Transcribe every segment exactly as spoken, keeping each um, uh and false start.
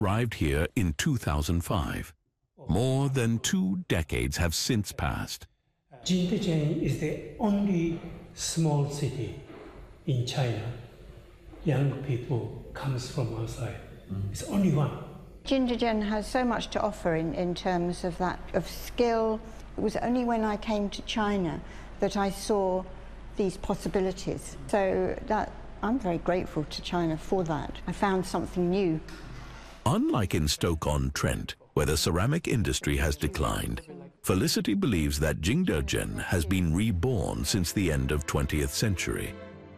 arrived here in two thousand five. More than two decades have since passed. Jingdezhen is the only small city in China. Young people comes from outside. Mm. It's only one. Jingdezhen has so much to offer in, in terms of that, of skill. It was only when I came to China that I saw these possibilities. So that, I'm very grateful to China for that. I found something new. Unlike in Stoke-on-Trent, where the ceramic industry has declined, Felicity believes that Jingdezhen has been reborn since the end of twentieth century.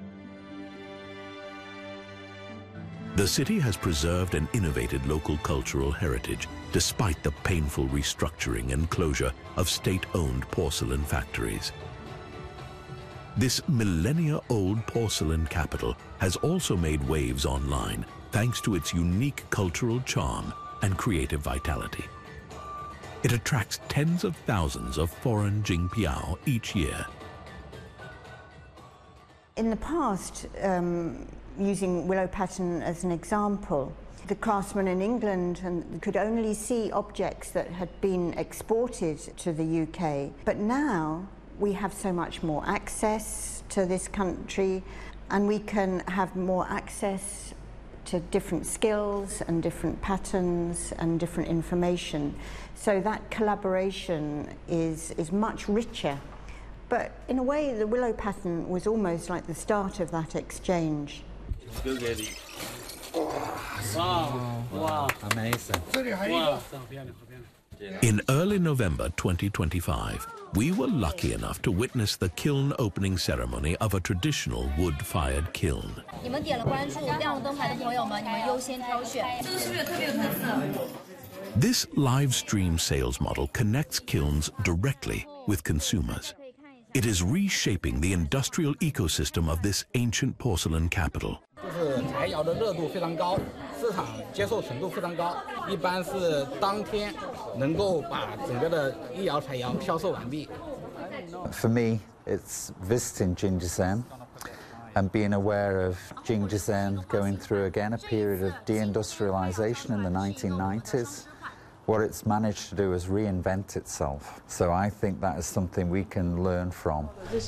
The city has preserved and innovated local cultural heritage, despite the painful restructuring and closure of state-owned porcelain factories. This millennia-old porcelain capital has also made waves online, thanks to its unique cultural charm and creative vitality. It attracts tens of thousands of foreign Jingpiao each year. In the past, um, using willow pattern as an example, the craftsmen in England and could only see objects that had been exported to the U K. But now we have so much more access to this country, and we can have more access to different skills and different patterns and different information. So that collaboration is, is much richer. But in a way, the willow pattern was almost like the start of that exchange. Wow, wow, amazing. Wow. In early November twenty twenty-five, we were lucky enough to witness the kiln opening ceremony of a traditional wood-fired kiln. This live stream sales model connects kilns directly with consumers. It is reshaping the industrial ecosystem of this ancient porcelain capital. For me, it's visiting Jingdezhen and being aware of Jingdezhen going through again a period of deindustrialization in the nineteen nineties. What it's managed to do is reinvent itself. So I think that is something we can learn from.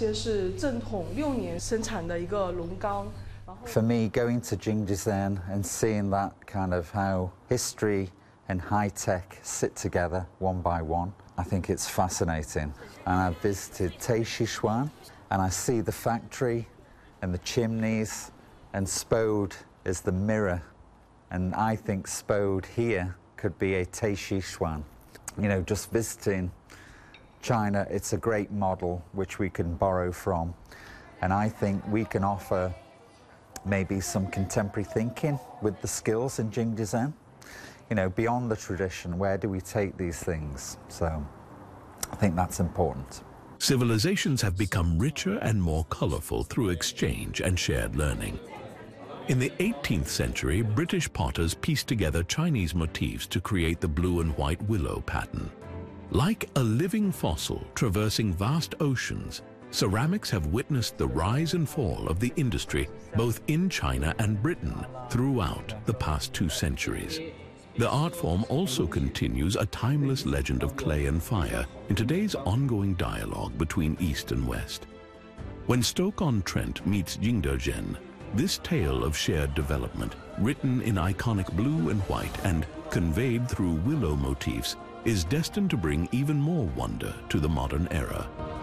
For me, going to Jingdezhen and seeing that kind of how history and high-tech sit together one by one, I think it's fascinating. And I've visited Taixishuan, and I see the factory and the chimneys, and Spode is the mirror. And I think Spode here could be a Taixishuan. You know, just visiting China, it's a great model which we can borrow from. And I think we can offer maybe some contemporary thinking with the skills in Jingdezhen. You know, beyond the tradition, where do we take these things? So I think that's important. Civilizations have become richer and more colorful through exchange and shared learning. In the eighteenth century, British potters pieced together Chinese motifs to create the blue and white willow pattern. Like a living fossil traversing vast oceans, ceramics have witnessed the rise and fall of the industry both in China and Britain throughout the past two centuries. The art form also continues a timeless legend of clay and fire in today's ongoing dialogue between East and West. When Stoke-on-Trent meets Jingdezhen, this tale of shared development, written in iconic blue and white and conveyed through willow motifs, is destined to bring even more wonder to the modern era.